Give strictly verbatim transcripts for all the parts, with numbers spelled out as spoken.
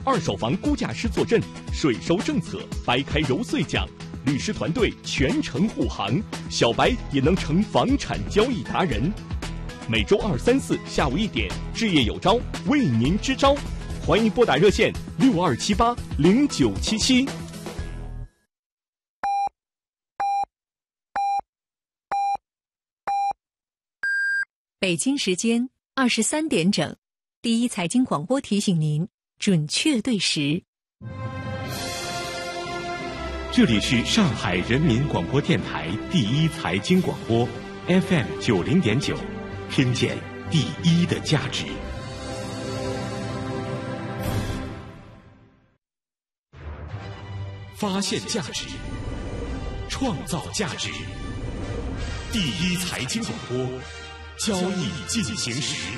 二手房估价师坐镇，税收政策白开揉碎讲，律师团队全程护航，小白也能成房产交易达人。每周二、三、四下午一点，置业有招为您支招，欢迎拨打热线六二七八零九七七。 北京时间二十三点整，第一财经广播提醒您准确对时。 这里是上海人民广播电台第一财经广播 F M 九零点九，听见第一的价值。发现价值，创造价值。第一财经广播，交易进行时。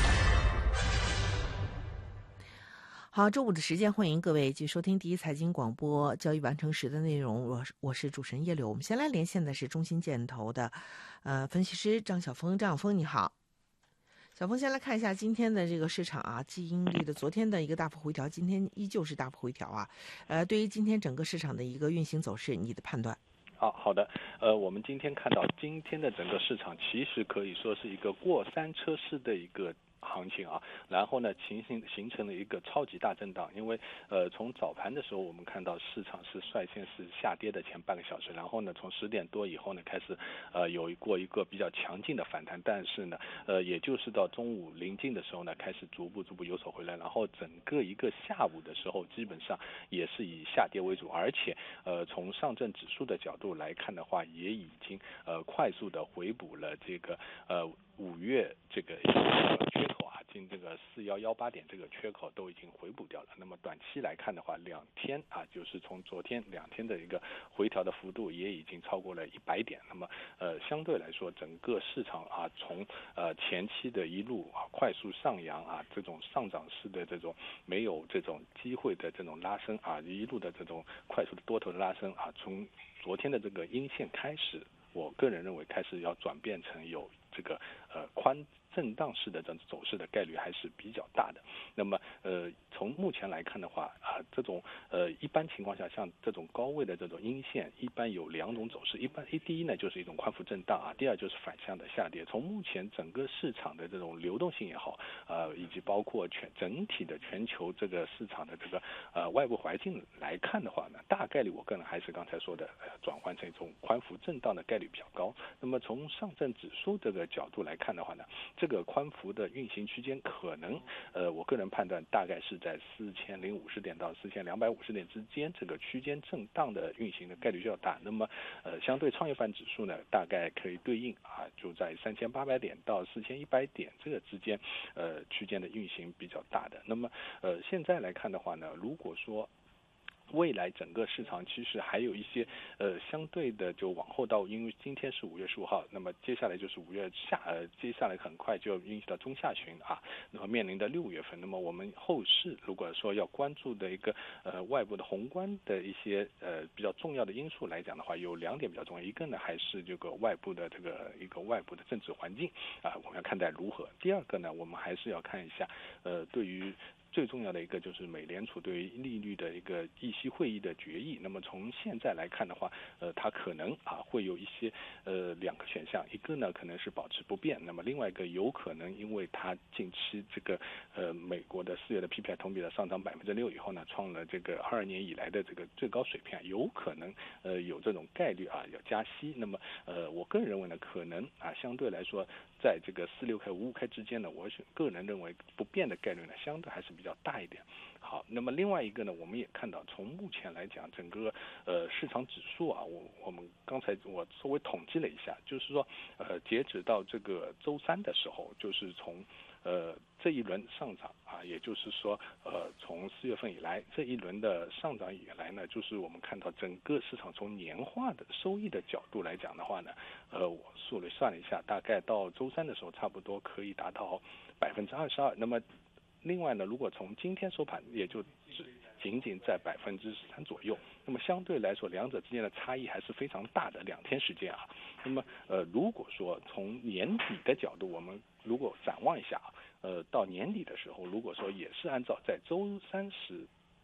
好，周五的时间，欢迎各位继续收听第一财经广播交易完成时的内容。我是我是主持人叶柳。我们先来连线的是中信建投的呃分析师张晓峰，张晓峰你好。小峰，先来看一下今天的这个市场啊，既经历了昨天的一个大幅回调，今天依旧是大幅回调啊。呃，对于今天整个市场的一个运行走势，你的判断？ 好好的，呃，我们今天看到今天的整个市场其实可以说是一个过山车式的一个行情啊，然后呢形形形成了一个超级大震荡，因为呃从早盘的时候我们看到市场是率先是下跌的前半个小时，然后呢从十点多以后呢开始呃有过一个比较强劲的反弹，但是呢呃也就是到中午临近的时候呢开始逐步逐步有所回来，然后整个一个下午的时候基本上也是以下跌为主，而且呃从上证指数的角度来看的话，也已经呃快速的回补了这个呃五月这个缺口啊，进这个四幺幺八点这个缺口都已经回补掉了。那么短期来看的话，两天啊，就是从昨天两天的一个回调的幅度也已经超过了一百点。那么呃，相对来说，整个市场啊，从呃前期的一路啊快速上扬啊，这种上涨式的这种没有这种机会的这种拉升啊，一路的这种快速的多头的拉升啊，从昨天的这个阴线开始，我个人认为开始要转变成有这个呃宽震荡式的这种走势的概率还是比较大的。那么呃从目前来看的话啊、呃，这种呃一般情况下像这种高位的这种阴线一般有两种走势，一般一第一呢就是一种宽幅震荡啊，第二就是反向的下跌。从目前整个市场的这种流动性也好，呃以及包括全整体的全球这个市场的这个呃外部环境来看的话呢，大概率我个人还是刚才说的呃转换成一种宽幅震荡的概率比较高。那么从上证指数这个角度来看的话呢，这个宽幅的运行区间可能呃我个人判断大概是在四千零五十点到四千两百五十点之间，这个区间震荡的运行的概率较大。那么呃相对创业板指数呢，大概可以对应啊就在三千八百点到四千一百点这个之间呃区间的运行比较大的。那么呃现在来看的话呢，如果说未来整个市场其实还有一些呃相对的就往后到，因为今天是五月十五号，那么接下来就是五月下呃接下来很快就要运行到中下旬啊，那么面临的六月份，那么我们后市如果说要关注的一个呃外部的宏观的一些呃比较重要的因素来讲的话，有两点比较重要，一个呢还是这个外部的这个一个外部的政治环境啊，我们要看待如何。第二个呢，我们还是要看一下呃对于最重要的一个就是美联储对于利率的一个议息会议的决议。那么从现在来看的话，呃，它可能啊会有一些呃两个选项，一个呢可能是保持不变，那么另外一个有可能因为它近期这个呃美国的四月的 P P I 同比的上涨百分之六以后呢，创了这个二二年以来的这个最高水平，有可能呃有这种概率啊要加息。那么呃我个人认为呢，可能啊相对来说，在这个四六开五五开之间呢，我个人认为不变的概率呢相对还是比较大一点。好，那么另外一个呢，我们也看到，从目前来讲，整个呃市场指数啊，我我们刚才我稍微统计了一下，就是说呃截止到这个周三的时候，就是从呃这一轮上涨啊，也就是说呃从四月份以来这一轮的上涨以来呢，就是我们看到整个市场从年化的收益的角度来讲的话呢，呃我数了算了一下，大概到周三的时候差不多可以达到百分之二十二。那么另外呢，如果从今天收盘，也就只仅仅在百分之十三左右，那么相对来说，两者之间的差异还是非常大的，两天时间啊。那么呃，如果说从年底的角度，我们如果展望一下，呃，到年底的时候，如果说也是按照在周三时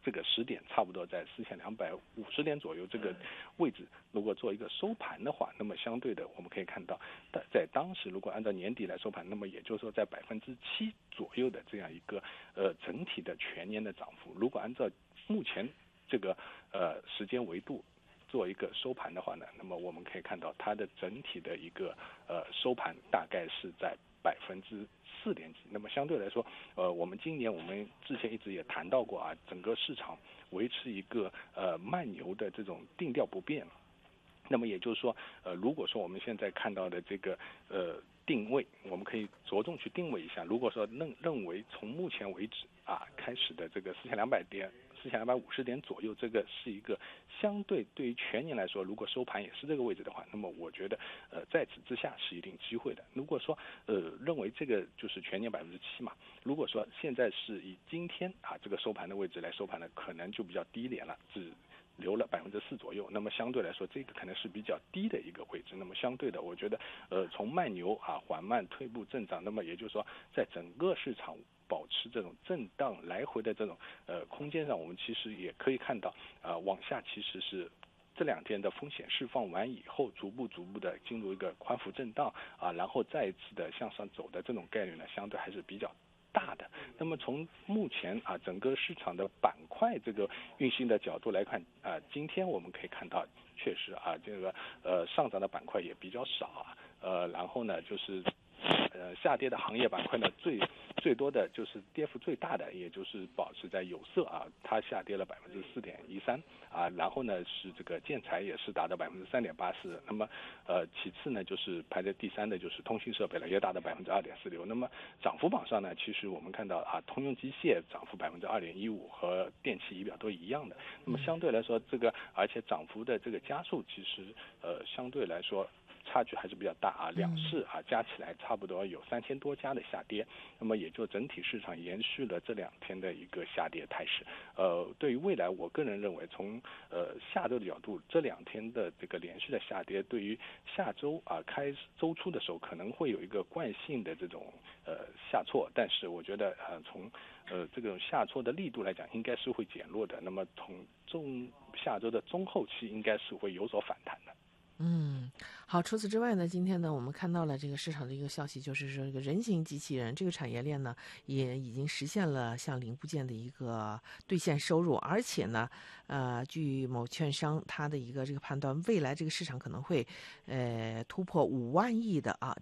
这个时点差不多在四千两百五十点左右这个位置，如果做一个收盘的话，那么相对的我们可以看到，在当时如果按照年底来收盘，那么也就是说在百分之七左右的这样一个呃整体的全年的涨幅。如果按照目前这个呃时间维度做一个收盘的话呢，那么我们可以看到它的整体的一个呃收盘大概是在百分之四点几。那么相对来说，呃，我们今年我们之前一直也谈到过啊，整个市场维持一个呃慢牛的这种定调不变。那么也就是说，呃，如果说我们现在看到的这个呃定位，我们可以着重去定位一下。如果说认认为从目前为止啊开始的这个四千两百点。四千两百五十点左右，这个是一个相对对于全年来说，如果收盘也是这个位置的话，那么我觉得呃在此之下是一定机会的。如果说呃认为这个就是全年百分之七嘛，如果说现在是以今天啊这个收盘的位置来收盘的，可能就比较低廉了，只留了百分之四左右。那么相对来说，这个可能是比较低的一个位置。那么相对的，我觉得呃从慢牛啊缓慢退步震荡，那么也就是说，在整个市场保持这种震荡来回的这种呃空间上，我们其实也可以看到啊、呃，往下其实是这两天的风险释放完以后，逐步逐步的进入一个宽幅震荡啊，然后再一次的向上走的这种概率呢，相对还是比较大的。那么从目前啊整个市场的板块这个运行的角度来看啊，今天我们可以看到，确实啊这个呃上涨的板块也比较少啊，呃然后呢就是呃下跌的行业板块呢最最多的就是跌幅最大的，也就是保持在有色啊，它下跌了百分之四点一三啊，然后呢是这个建材也是达到百分之三点八四，那么呃其次呢就是排在第三的就是通信设备了，也达到百分之二点四六。那么涨幅榜上呢，其实我们看到啊，通用机械涨幅百分之二点一五，和电气仪表都一样的。那么相对来说，这个而且涨幅的这个加速，其实呃相对来说差距还是比较大啊，两市啊加起来差不多有三千多家的下跌，那么也就整体市场延续了这两天的一个下跌态势。呃，对于未来，我个人认为从呃下周的角度，这两天的这个连续的下跌，对于下周啊开周初的时候可能会有一个惯性的这种呃下挫，但是我觉得呃从呃这种下挫的力度来讲，应该是会减弱的。那么从中下周的中后期应该是会有所反弹的。 嗯，好。除此之外呢，今天呢，我们看到了这个市场的一个消息，就是说这个人形机器人这个产业链呢，也已经实现了像零部件的一个兑现收入，而且呢，呃，据某券商他的一个这个判断，未来这个市场可能会呃突破五万亿的啊